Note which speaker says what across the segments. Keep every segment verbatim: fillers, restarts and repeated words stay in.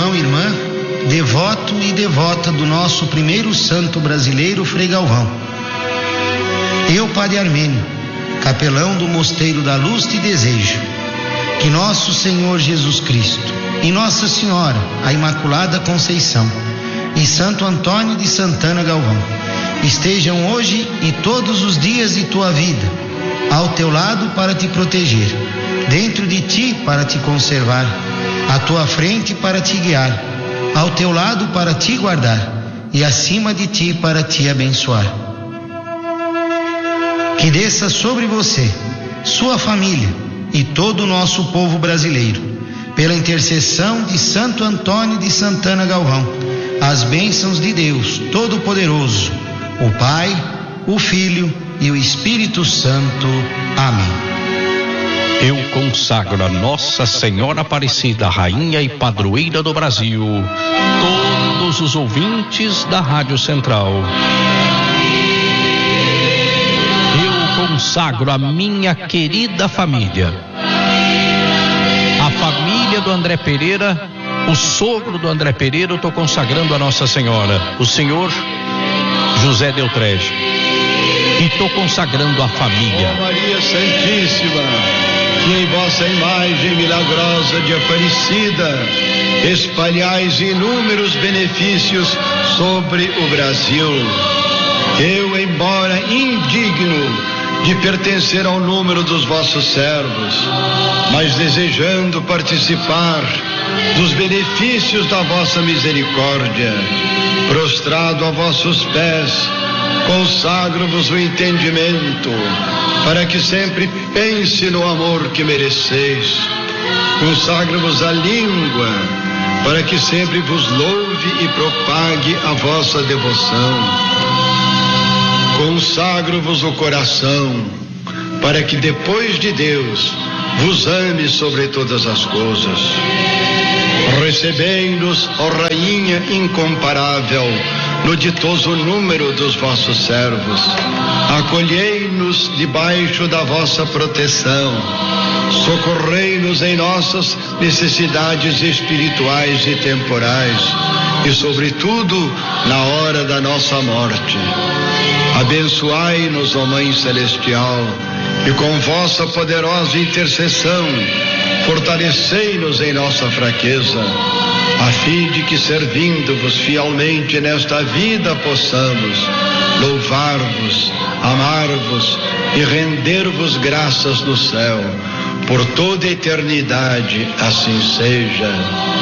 Speaker 1: irmão e irmã, devoto e devota do nosso primeiro santo brasileiro, Frei Galvão. Eu, Padre Armênio, capelão do Mosteiro da Luz, te desejo que nosso Senhor Jesus Cristo e Nossa Senhora, a Imaculada Conceição, e Santo Antônio de Santana Galvão estejam hoje e todos os dias de tua vida ao teu lado para te proteger, dentro de ti para te conservar, à tua frente para te guiar, ao teu lado para te guardar e acima de ti para te abençoar. Que desça sobre você, sua família e todo o nosso povo brasileiro, pela intercessão de Santo Antônio de Santana Galvão, as bênçãos de Deus Todo-Poderoso, o Pai, o Filho e o Espírito Santo. Amém.
Speaker 2: Eu consagro a Nossa Senhora Aparecida, Rainha e Padroeira do Brasil, todos os ouvintes da Rádio Central. Eu consagro a minha querida família, a família do André Pereira, o sogro do André Pereira. Eu estou consagrando a Nossa Senhora, o senhor José Deltrege, e estou consagrando a família.
Speaker 3: Ó Maria Santíssima, que em vossa imagem milagrosa de Aparecida espalhais inúmeros benefícios sobre o Brasil. Eu, embora indigno de pertencer ao número dos vossos servos, mas desejando participar dos benefícios da vossa misericórdia, prostrado a vossos pés, consagro-vos o entendimento, para que sempre pense no amor que mereceis. Consagro-vos a língua, para que sempre vos louve e propague a vossa devoção. Consagro-vos o coração, para que depois de Deus vos ame sobre todas as coisas. Recebei-nos, ó Rainha incomparável, no ditoso número dos vossos servos. Acolhei-nos debaixo da vossa proteção. Socorrei-nos em nossas necessidades espirituais e temporais, e sobretudo na hora da nossa morte. Abençoai-nos, ó Mãe Celestial, e com vossa poderosa intercessão fortalecei-nos em nossa fraqueza, a fim de que, servindo-vos fielmente nesta vida, possamos louvar-vos, amar-vos e render-vos graças no céu, por toda a eternidade. Assim seja.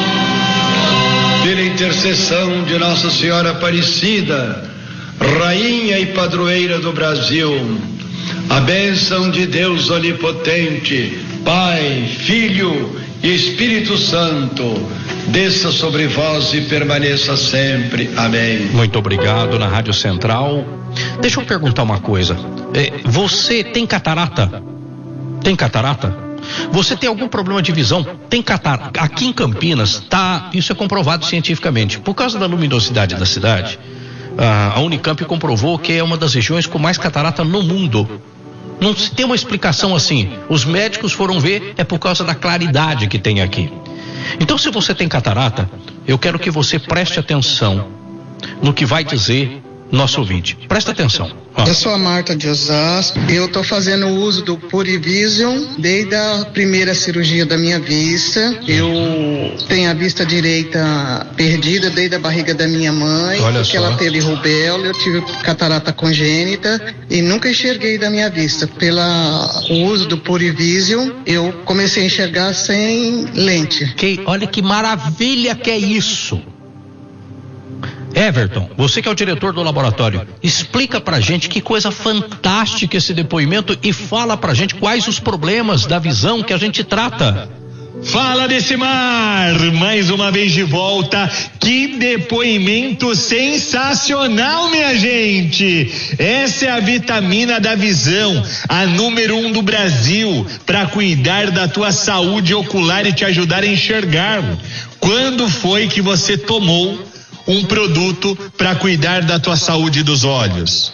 Speaker 3: Pela intercessão de Nossa Senhora Aparecida, Rainha e Padroeira do Brasil, a bênção de Deus Onipotente, Pai, Filho e Espírito Santo, desça sobre vós e permaneça sempre. Amém.
Speaker 2: Muito obrigado. Na Rádio Central. Deixa eu perguntar uma coisa. É, você tem catarata? Tem catarata? Você tem algum problema de visão? Tem catarata? Aqui em Campinas, tá, isso é comprovado cientificamente. Por causa da luminosidade da cidade, a Unicamp comprovou que é uma das regiões com mais catarata no mundo. Não se tem uma explicação assim. Os médicos foram ver, é por causa da claridade que tem aqui. Então, se você tem catarata, eu quero que você preste atenção no que vai dizer nosso ouvinte. Presta atenção. Ó.
Speaker 4: Eu sou a Marta de Osasco. Eu estou fazendo o uso do Purivision desde a primeira cirurgia da minha vista. Eu tenho a vista direita perdida desde a barriga da minha mãe,
Speaker 2: Olha
Speaker 4: porque
Speaker 2: só.
Speaker 4: ela teve rubéola. Eu tive catarata congênita e nunca enxerguei da minha vista. Pelo uso do Purivision, eu comecei a enxergar sem lente.
Speaker 2: Que, olha que maravilha que é isso. Everton, você que é o diretor do laboratório, explica pra gente que coisa fantástica esse depoimento e fala pra gente quais os problemas da visão que a gente trata.
Speaker 5: Fala desse mar, mais uma vez de volta. Que depoimento sensacional, minha gente. Essa é a vitamina da visão, a número um do Brasil, para cuidar da tua saúde ocular e te ajudar a enxergar. Quando foi que você tomou um produto para cuidar da tua saúde dos olhos?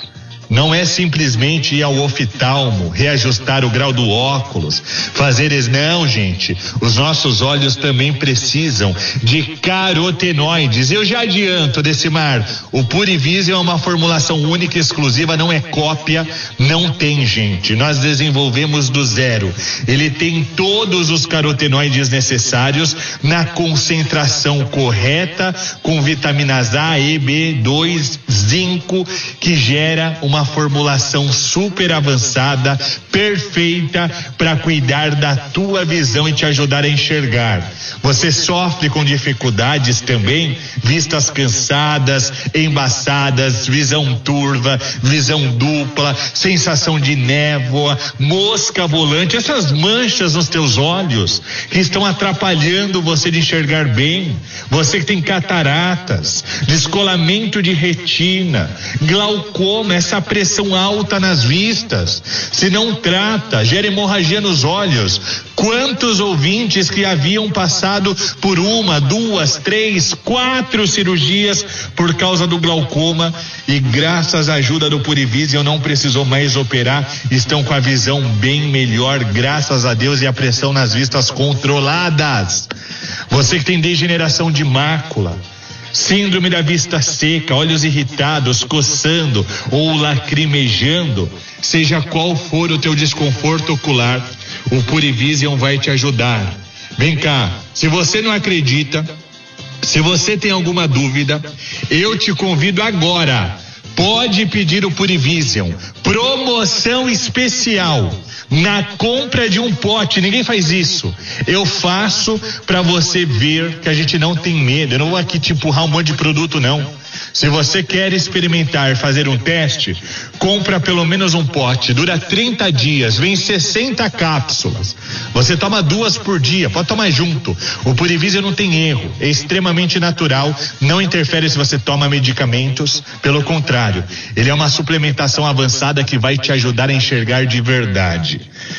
Speaker 5: não é simplesmente ir ao oftalmo, reajustar o grau do óculos, fazer es... não, gente, os nossos olhos também precisam de carotenoides. Eu já adianto, Decimar, o Purivision é uma formulação única e exclusiva, não é cópia, não tem, gente, nós desenvolvemos do zero. Ele tem todos os carotenoides necessários na concentração correta, com vitaminas A, E, B dois, zinco, que gera uma uma formulação super avançada, perfeita para cuidar da tua visão e te ajudar a enxergar. Você sofre com dificuldades também, vistas cansadas, embaçadas, visão turva, visão dupla, sensação de névoa, mosca volante, essas manchas nos teus olhos que estão atrapalhando você de enxergar bem. Você que tem cataratas, descolamento de retina, glaucoma, essa pressão alta nas vistas, se não trata, gera hemorragia nos olhos. Quantos ouvintes que haviam passado por uma, duas, três, quatro cirurgias por causa do glaucoma e graças à ajuda do Purivision não precisou mais operar, estão com a visão bem melhor, graças a Deus, e a pressão nas vistas controladas. Você que tem degeneração de mácula, síndrome da vista seca, olhos irritados, coçando ou lacrimejando, seja qual for o teu desconforto ocular, o Purivision vai te ajudar. Vem cá, se você não acredita, se você tem alguma dúvida, eu te convido agora, pode pedir o Purivision, promoção especial. Na compra de um pote, ninguém faz isso. Eu faço para você ver que a gente não tem medo. Eu não vou aqui te empurrar um monte de produto, não. Se você quer experimentar, fazer um teste, compra pelo menos um pote. Dura trinta dias, vem sessenta cápsulas. Você toma duas por dia, pode tomar junto. O Purivision não tem erro, é extremamente natural, não interfere se você toma medicamentos. Pelo contrário, ele é uma suplementação avançada que vai te ajudar a enxergar de verdade.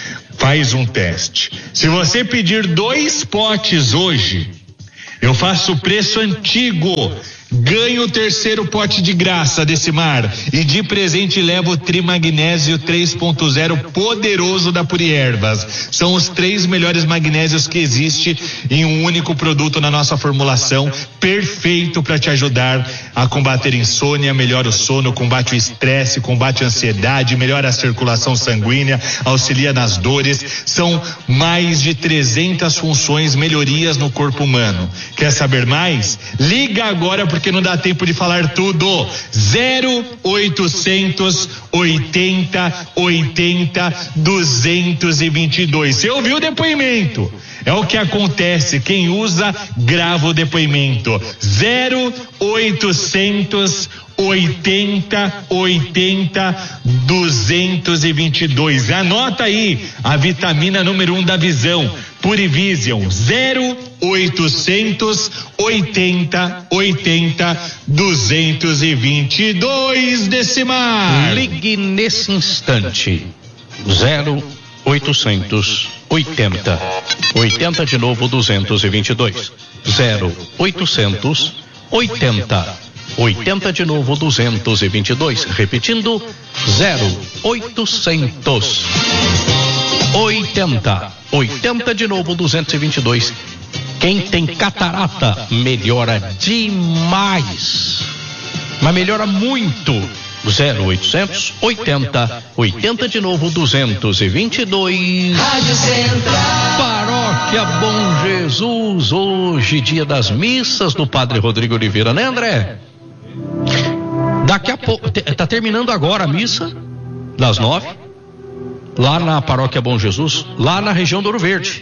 Speaker 5: Faz um teste. Se você pedir dois potes hoje, eu faço o preço antigo. Ganho o terceiro pote de graça, Decimar, e de presente levo o Trimagnésio três ponto zero poderoso da Puriervas. São os três melhores magnésios que existe em um único produto na nossa formulação, perfeito para te ajudar a combater insônia, melhora o sono, combate o estresse, combate a ansiedade, melhora a circulação sanguínea, auxilia nas dores. São mais de trezentas funções, melhorias no corpo humano. Quer saber mais? Liga agora porque não dá tempo de falar tudo. zero oitocentos oitenta oitenta duzentos e vinte e dois. Você ouviu o depoimento? É o que acontece. Quem usa, grava o depoimento. zero oitocentos oitenta oitenta duzentos e vinte e dois. Anota aí a vitamina número um da visão, Purivision. zero oitocentos oitenta oitenta duzentos e vinte e dois. Decimar.
Speaker 2: Ligue nesse instante. zero oitocentos oitenta oitenta de novo duzentos e vinte e dois. zero oitocentos oitenta oitenta de novo duzentos e vinte e dois. Repetindo, zero oitocentos oitenta oitenta de novo duzentos e vinte e dois. Quem tem catarata melhora demais, mas melhora muito. zero oitocentos oitenta oitenta de novo duzentos e vinte e dois. Rádio Central. Paróquia Bom Jesus, hoje dia das missas do Padre Rodrigo Oliveira, né, André? Daqui a pouco, tá terminando agora a missa das nove, lá na Paróquia Bom Jesus, lá na região do Ouro Verde,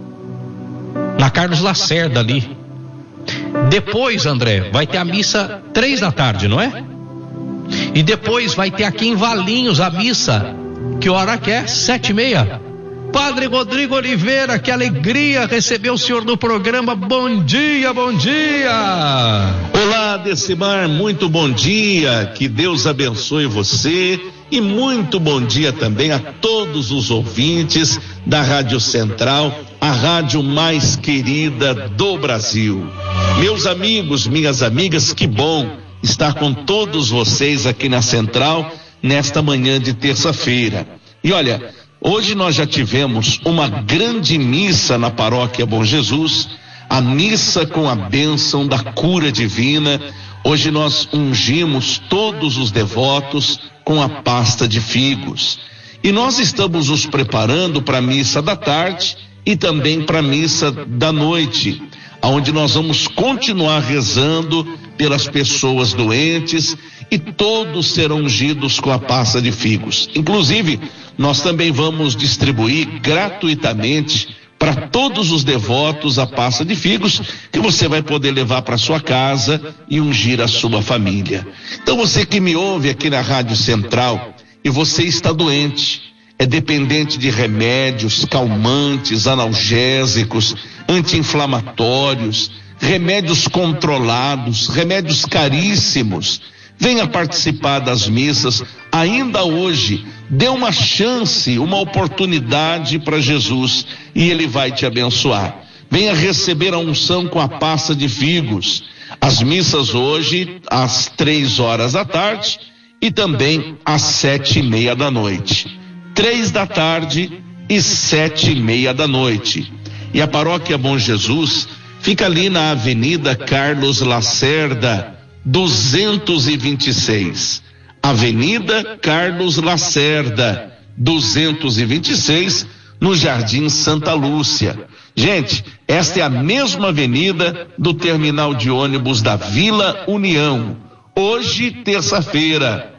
Speaker 2: na Carlos Lacerda ali. Depois, André, vai ter a missa três da tarde, não é? E depois vai ter aqui em Valinhos a missa, que hora que é? Sete e meia. Padre Rodrigo Oliveira, que alegria receber o senhor no programa. Bom dia, bom dia.
Speaker 6: Olá, Decimar, muito bom dia, que Deus abençoe você e muito bom dia também a todos os ouvintes da Rádio Central, a rádio mais querida do Brasil. Meus amigos, minhas amigas, que bom estar com todos vocês aqui na Central, nesta manhã de terça-feira. E olha, hoje nós já tivemos uma grande missa na paróquia Bom Jesus, a missa com a bênção da cura divina. Hoje nós ungimos todos os devotos com a pasta de figos. E nós estamos nos preparando para a missa da tarde e também para a missa da noite, onde nós vamos continuar rezando pelas pessoas doentes e todos serão ungidos com a pasta de figos. Inclusive, nós também vamos distribuir gratuitamente para todos os devotos a pasta de figos, que você vai poder levar para sua casa e ungir a sua família. Então você que me ouve aqui na Rádio Central e você está doente, é dependente de remédios, calmantes, analgésicos, anti-inflamatórios, remédios controlados, remédios caríssimos, venha participar das missas ainda hoje. Dê uma chance, uma oportunidade para Jesus e Ele vai te abençoar. Venha receber a unção com a pasta de figos. As missas hoje às três horas da tarde e também às sete e meia da noite. Três da tarde e sete e meia da noite. E a paróquia Bom Jesus fica ali na Avenida Carlos Lacerda, duzentos e vinte e seis. Avenida Carlos Lacerda, duzentos e vinte e seis, no Jardim Santa Lúcia. Gente, esta é a mesma avenida do terminal de ônibus da Vila União. Hoje, terça-feira,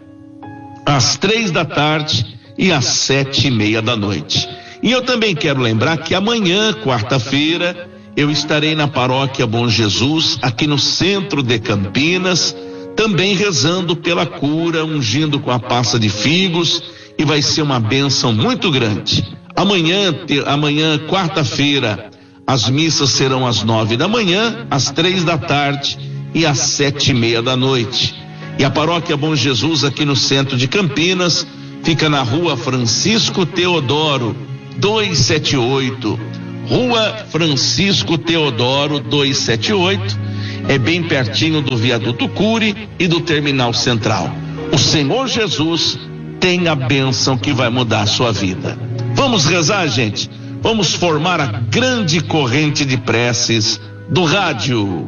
Speaker 6: às três da tarde e às sete e meia da noite. E eu também quero lembrar que amanhã, quarta-feira, eu estarei na paróquia Bom Jesus, aqui no centro de Campinas, também rezando pela cura, ungindo com a pasta de figos, e vai ser uma bênção muito grande. Amanhã, te, amanhã, quarta-feira, as missas serão às nove da manhã, às três da tarde e às sete e meia da noite. E a paróquia Bom Jesus, aqui no centro de Campinas, fica na Rua Francisco Teodoro, duzentos e setenta e oito. Rua Francisco Teodoro, duzentos e setenta e oito. É bem pertinho do Viaduto Cury e do Terminal Central. O Senhor Jesus tem a bênção que vai mudar a sua vida. Vamos rezar, gente? Vamos formar a grande corrente de preces do rádio.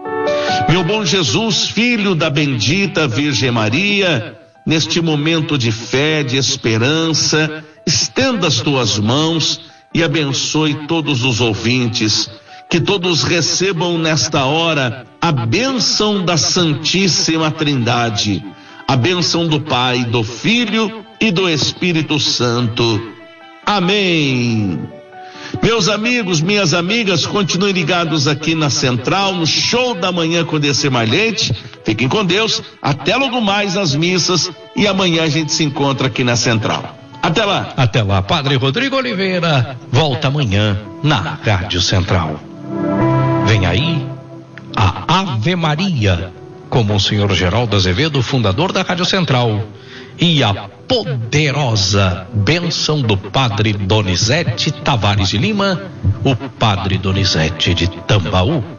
Speaker 6: Meu bom Jesus, filho da bendita Virgem Maria, neste momento de fé, de esperança, estenda as tuas mãos e abençoe todos os ouvintes, que todos recebam nesta hora a bênção da Santíssima Trindade, a bênção do Pai, do Filho e do Espírito Santo. Amém. Meus amigos, minhas amigas, continuem ligados aqui na Central, no Show da Manhã com Decimar Leite. Fiquem com Deus, até logo mais nas missas e amanhã a gente se encontra aqui na Central. Até lá.
Speaker 2: Até lá, Padre Rodrigo Oliveira volta amanhã na Rádio Central. Vem aí a Ave Maria, com Monsenhor Geraldo Azevedo, fundador da Rádio Central, e a poderosa bênção do Padre Donizete Tavares de Lima, o Padre Donizete de Tambaú.